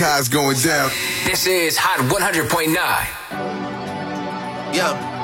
How's going down? This is Hot 100.9. Yeah.